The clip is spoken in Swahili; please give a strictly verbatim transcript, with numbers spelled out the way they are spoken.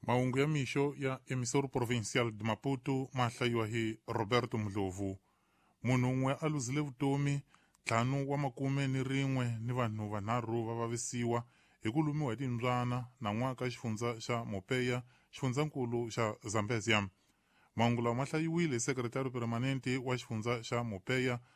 Maungu ya misho ya emisoro provincial de Maputo mahlayiwa hi Roberto Mdlovu. Munhu un'we aluzile vutomi, ntlhanu wa makume ni rin'we ni vanhu vanharhu va vavisiwa hi ku lumiwa hi timbyana na n'waka xifundza xa Mopeya, xifundzankulu xa Zambezia. Maungu lawa mahlayiwile hi sekretari permanente wa xifundza xa Mopeya